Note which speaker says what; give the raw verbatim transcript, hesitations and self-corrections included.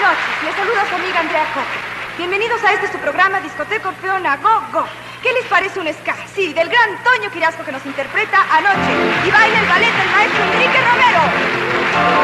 Speaker 1: noches. Les saluda su amiga Andrea Coque. Bienvenidos a este su programa Discoteca Orfeona Go Go. ¿Qué les parece un ska? Sí, del gran Toño Quirasco que nos interpreta Anoche. Y baila el ballet del maestro Enrique Romero.